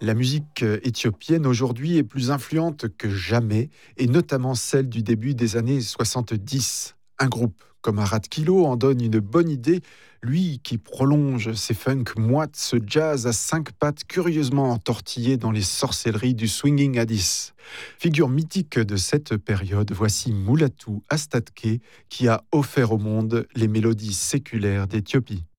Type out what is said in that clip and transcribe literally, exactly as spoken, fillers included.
La musique euh, éthiopienne aujourd'hui est plus influente que jamais, et notamment celle du début des années soixante-dix. Un groupe comme Arad Kilo en donne une bonne idée, lui qui prolonge ses funk moites, ce jazz à cinq pattes curieusement entortillé dans les sorcelleries du swinging Addis. Figure mythique de cette période, voici Moulatou Astatke qui a offert au monde les mélodies séculaires d'Éthiopie.